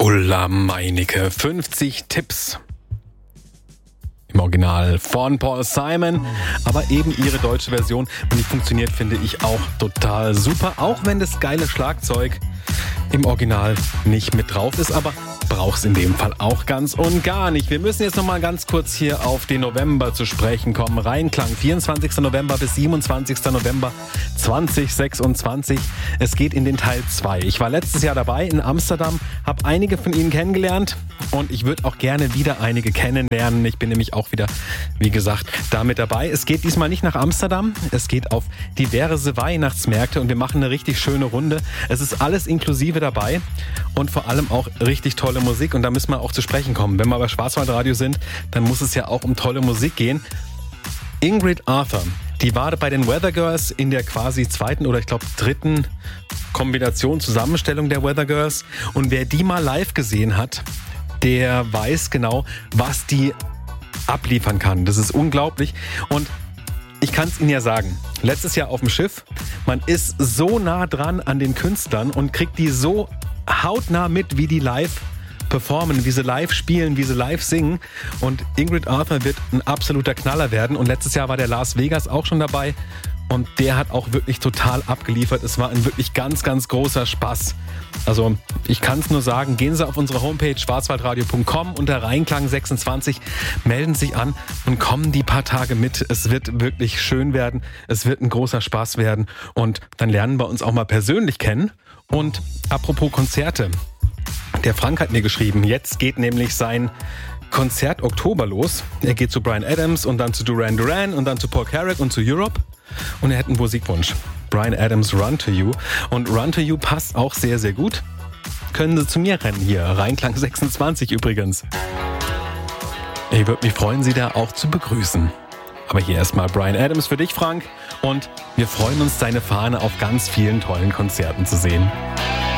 Ulla Meinecke, 50 Tipps. Im Original von Paul Simon, aber eben ihre deutsche Version. Und die funktioniert, finde ich, auch total super. Auch wenn das geile Schlagzeug im Original nicht mit drauf ist, aber brauch's in dem Fall auch ganz und gar nicht. Wir müssen jetzt nochmal ganz kurz hier auf den November zu sprechen kommen. Reinklang, 24. November bis 27. November 2026. Es geht in den Teil 2. Ich war letztes Jahr dabei in Amsterdam, habe einige von Ihnen kennengelernt und ich würde auch gerne wieder einige kennenlernen. Ich bin nämlich auch wieder, wie gesagt, da mit dabei. Es geht diesmal nicht nach Amsterdam, es geht auf diverse Weihnachtsmärkte und wir machen eine richtig schöne Runde. Es ist alles inklusive dabei und vor allem auch richtig tolle Musik und da müssen wir auch zu sprechen kommen. Wenn wir bei Schwarzwaldradio sind, dann muss es ja auch um tolle Musik gehen. Ingrid Arthur, die war bei den Weather Girls in der quasi zweiten oder ich glaube dritten Kombination, Zusammenstellung der Weather Girls und wer die mal live gesehen hat, der weiß genau, was die abliefern kann. Das ist unglaublich und ich kann es Ihnen ja sagen, letztes Jahr auf dem Schiff, man ist so nah dran an den Künstlern und kriegt die so hautnah mit, wie die live performen, wie sie live spielen, wie sie live singen. Und Ingrid Arthur wird ein absoluter Knaller werden. Und letztes Jahr war der Las Vegas auch schon dabei. Und der hat auch wirklich total abgeliefert. Es war ein wirklich ganz, ganz großer Spaß. Also ich kann es nur sagen, gehen Sie auf unsere Homepage schwarzwaldradio.com unter Reinklang 26, melden sich an und kommen die paar Tage mit. Es wird wirklich schön werden. Es wird ein großer Spaß werden. Und dann lernen wir uns auch mal persönlich kennen. Und apropos Konzerte, der Frank hat mir geschrieben, jetzt geht nämlich sein Konzert Oktober los. Er geht zu Bryan Adams und dann zu Duran Duran und dann zu Paul Carrack und zu Europe. Und er hat einen Musikwunsch. Bryan Adams Run to You. Und Run to You passt auch sehr, sehr gut. Können Sie zu mir rennen hier. Reinklang 26 übrigens. Ich würde mich freuen, Sie da auch zu begrüßen. Aber hier erstmal Bryan Adams für dich, Frank. Und wir freuen uns, deine Fahne auf ganz vielen tollen Konzerten zu sehen.